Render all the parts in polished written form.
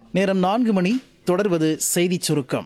நேரம் 4 மணி. தொடர்வது செய்திச் சுருக்கம்.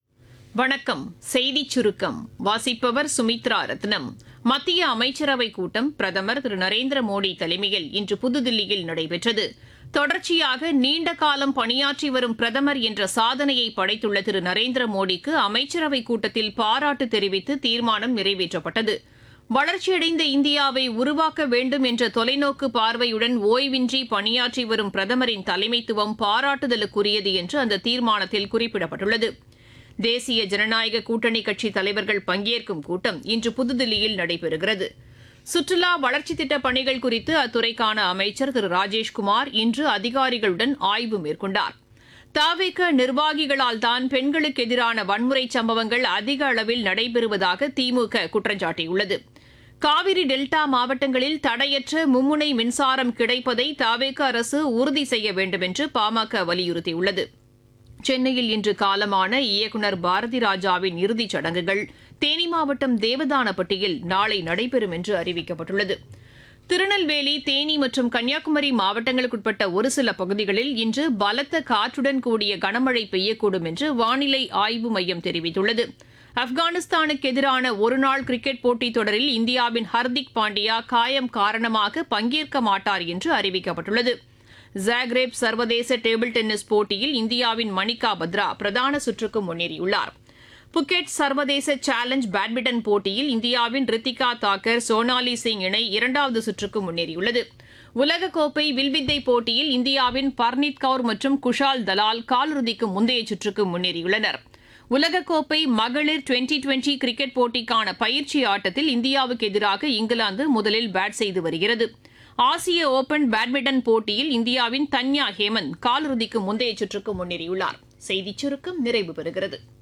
வணக்கம். செய்திச் சுருக்கம் வாசிப்பவர் சுமித்ரா ரத்னம். மத்திய அமைச்சரவைக் கூட்டம் பிரதமர் திரு நரேந்திர மோடி தலைமையில் இன்று புதுதில்லியில் நடைபெற்றது. தொடர்ச்சியாக நீண்ட காலம் பணியாற்றி வரும் பிரதமர் என்ற சாதனையை படைத்துள்ள திரு நரேந்திர மோடிக்கு அமைச்சரவைக் கூட்டத்தில் பாராட்டு தெரிவித்து தீர்மானம் நிறைவேற்றப்பட்டது. வளர்ச்சியடைந்த இந்தியாவை உருவாக்க வேண்டும் என்ற தொலைநோக்கு பார்வையுடன் ஓய்வின்றி பணியாற்றி வரும் பிரதமரின் தலைமைத்துவம் பாராட்டுதலுக்குரியது என்று அந்த தீர்மானத்தில் குறிப்பிடப்பட்டுள்ளது. தேசிய ஜனநாயக கூட்டணி கட்சி தலைவர்கள் பங்கேற்கும் கூட்டம் இன்று புதுதில்லியில் நடைபெறுகிறது. சுற்றுலா வளர்ச்சித் திட்டப் பணிகள் குறித்து அத்துறைக்கான அமைச்சர் திரு ராஜேஷ்குமார் இன்று அதிகாரிகளுடன் ஆய்வு மேற்கொண்டார். தவிக நிர்வாகிகளால் தான் பெண்களுக்கு எதிரான வன்முறை சம்பவங்கள் அதிக அளவில் நடைபெறுவதாக திமுக குற்றம் சாட்டியுள்ளது. காவிரி டெல்டா மாவட்டங்களில் தடையற்ற மும்முனை மின்சாரம் கிடைப்பதை தவிக அரசு உறுதி செய்ய வேண்டும் என்று பாமக வலியுறுத்தியுள்ளது. சென்னையில் இன்று காலமான இயக்குநர் பாரதி ராஜாவின் இறுதிச் சடங்குகள் தேனி மாவட்டம் தேவதானப்பட்டியில் நாளை நடைபெறும் என்று அறிவிக்கப்பட்டுள்ளது. திருநெல்வேலி, தேனி மற்றும் கன்னியாகுமரி மாவட்டங்களுக்குட்பட்ட ஒரு சில பகுதிகளில் இன்று பலத்த காற்றுடன் கூடிய கனமழை பெய்யக்கூடும் என்று வானிலை ஆய்வு மையம் தெரிவித்துள்ளது. ஆப்கானிஸ்தானுக்கு எதிரான ஒருநாள் கிரிக்கெட் போட்டித் தொடரில் இந்தியாவின் ஹர்திக் பாண்டியா காயம் காரணமாக பங்கேற்க மாட்டார் என்று அறிவிக்கப்பட்டுள்ளது. ஜாக்ரேப் சர்வதேச டேபிள் டென்னிஸ் போட்டியில் இந்தியாவின் மணிகா பத்ரா பிரதான சுற்றுக்கு முன்னேறியுள்ளார். புக்கெட் சர்வதேச சேலஞ்ச் பேட்மிண்டன் போட்டியில் இந்தியாவின் ரித்திகா தாக்கர், சோனாலி சிங் இணை இரண்டாவது சுற்றுக்கு முன்னேறியுள்ளது. உலகக்கோப்பை வில்வித்தை போட்டியில் இந்தியாவின் பர்னீத் கவுர் மற்றும் குஷால் தலால் காலிறுதிக்கு முந்தைய சுற்றுக்கு முன்னேறியுள்ளனர். உலகக்கோப்பை மகளிர் டுவெண்டி கிரிக்கெட் போட்டிக்கான பயிற்சி ஆட்டத்தில் இந்தியாவுக்கு எதிராக இங்கிலாந்து முதலில் பேட் செய்து வருகிறது. ஆசிய ஓபன் பேட்மிண்டன் போட்டியில் இந்தியாவின் தன்யா ஹேமந்த் காலிறுதிக்கு முந்தைய சுற்றுக்கு முன்னேறியுள்ளார். செய்திச் சுருக்கம் நிறைவு பெறுகிறது.